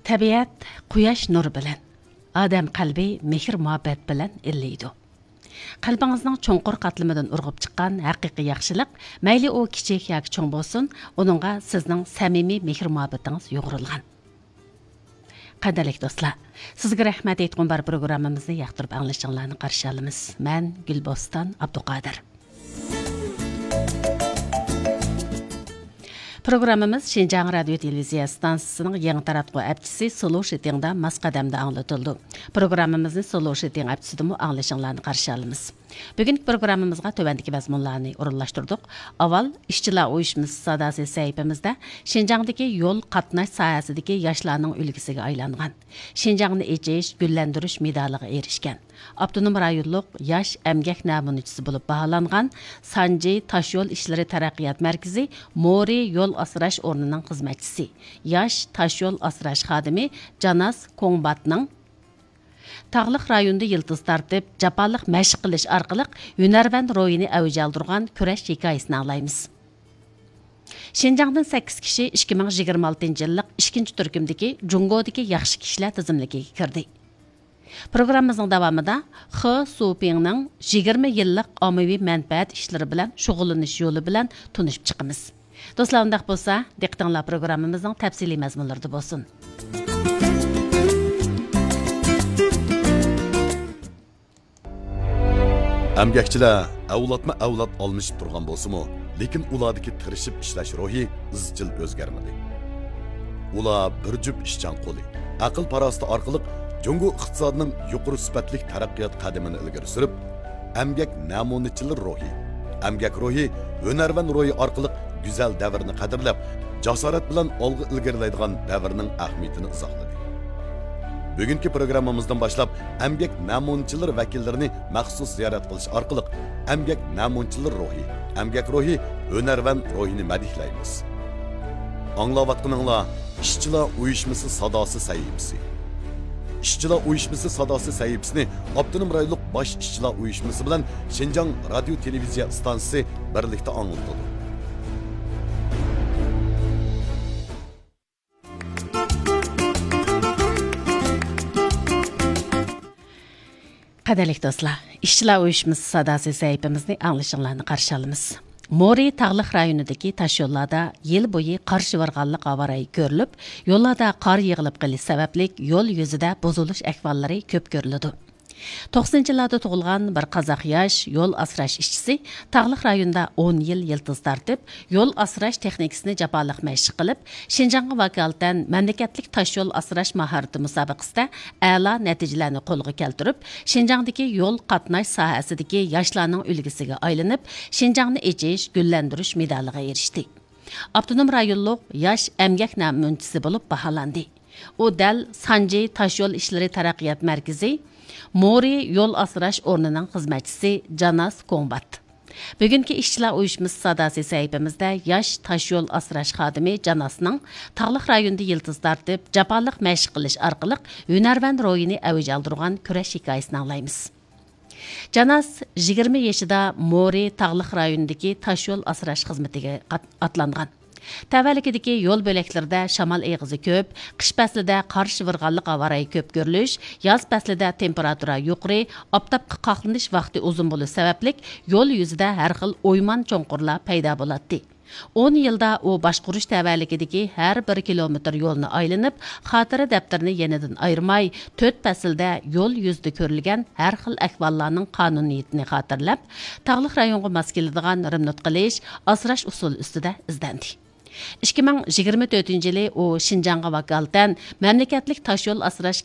Tabiat quyosh nuri bilan, odam qalbi mehr-muhabbat bilan illaydi. Qalbingizning cho'nqur qatlamidan urg'ib chiqqan haqiqiy yaxshilik, mayli u kichik yoki cho'ng bo'lsin, uningga sizning samimiy mehr-muhabbatingiz yo'g'rilgan. Qadrli do'stlar, sizga rahmat aytgan bar programmamizni yoqtirib anglashinglarni qarshi olamiz. Men Gulboston Abduqodir. Programmamiz Şinjan Radio Televiziya stansiyasining yangi taratquv apchisi Solo Shitingda masqadamda anglatildi. Programmamizni Solo Shiting apchisidami anglashinglarni qarshi olamiz. Bugungi programmamizga tövəndiki mazmunlarni o'rinlashtirdik. Avval ishchilar uyushmasi sadasi sahifamizda Şinjandagi yo'l qatnash sohasidagi yoshlarning ulgisiga aylangan, Şinjanni echish, gullantirish medaliga erishgan, Abdunum rayonluq yosh emgak namunachisi bo'lib baholangan Sanji Tashyo'l ishlari taraqqiyot markazi Mori yo'l asrash o'rnining xizmatchisi, yosh tashyo'l asrash xodimi Janas Kongbatning Tağlıq rayonda yıldız tartib, japalıq məşq qilish orqali hunarvand ro'yini avj oldirgan kurash hikoyasini anglaymiz. Şinjandan 8 kishi 2026-yillik 2-turkumdagi Jungodagi yaxshi kishilar tizimligiga kirdi. Programmamizning davomida He Supingning 20 yillik ommaviy manfaat ishlari bilan shug'ullanish yo'li bilan tunishib chiqamiz. Do'stlar, undaq bo'lsa, diqqatinglar programmamizning tafsiliy mazmunlarida bo'lsin. Əmgəkçilər avlat almışıb turğan bolsunmu, lekin ulardaki tirishib ishlash ruhi izchil o'zgarmadi. Ular bir jup ishchan qo'li, aql parasti orqali Jungo iqtisodining yuqori sifatli taraqqiyot qadamini ilgari surib, əmgak namunachilik ruhi, əmgak ruhi, hunarvand ruhi orqali go'zal davrni qadrlab, jasorat bilan olg'a ilgarilaydigan davrning ahamiyatini izohladi. Bugungi programmamizdan boshlab əmgak namunchilar vakillarini maxsus ziyorat qilish orqali əmgak namunchilar ruhi, əmgak ruhi, hunarvand ruhini madihlaymiz. Anglayotganinglar ishchilar uyushmasi sadosi sahifasi. Ishchilar uyushmasi sadosi sahifasini Abdunum rayonluq bosh ishchilar uyushmasi bilan Şinjan radio televiziya stansiyasi birlikda anglatadi. Qadrli do'stlar, ishchilar uyushmasi sadasi sahifamizni anglashinglarni qarshi olamiz. Mori tağlıq rayonidagi tashyo'llarda yil bo'yi qarshi varganlik avarayi ko'rilib, yo'llarda qor yig'ilib qolish sababli yo'l yuzida buzilish ahvollari ko'p ko'riladi. 90-yillarda tug'ilgan bir qozoq yosh yo'l asrash ishchisi tağlıq rayonida 10 yil yildiz tartib, yo'l asrash texnikasini japaliq mashq qilib, Şinjanga vakolatan mamlakatlik tashyo'l asrash mahorati musobaqasida a'lo natijalarni qo'lga keltirib, Şinjangdagi yo'l qatnash sohasidagi yoshlarning ulgisiga aylanib, Şinjangni echish, gullantirish medaliga erishdi. Abdunum rayonluq yosh emgak namunachisi bo'lib baholandi. U dal Sanji Tashyo'l ishlari taraqqiyot markazi Mori yo'l asrash o'rnining xizmatchisi Janas Kongbat. Bugungi ishchilar uyushmasi sadasi sahifamizda yosh tashyo'l asrash xodimi Janasning Tağlıq rayonida yildiz tartib, japaliq mashq qilish orqali hunarvand ro'yini avj oldirgan kurash hikoyasini anglaymiz. Janas 20 yoshida Mori Tağlıq rayonidagi tashyo'l asrash xizmatiga atlangan. Tavallikidagi yo'l bo'laklarida shamol eg'izi ko'p, qish faslida qarshi virg'anlik avarayi ko'p ko'rilish, yoz faslida temperatura yuqori, oftobga qoqlanish vaqti uzun bo'lishi sababli yo'l yuzida har xil o'yman cho'nqurlar paydo bo'ladi. 10 yilda u boshqurish tavallikidagi har 1 kilometr yo'lni aylanib, xotira daftarini yenidan ayirmay, 4 faslda yo'l yuzida ko'rilgan har xil ahvollarning qonuniyatini xotirlab, tog'liq rayonga mos keladigan rimnot qilish, asrash usuli ustida izlandi. 2024 yili u Şinjanga vakolatan mamlakatlik tashyo'l asrash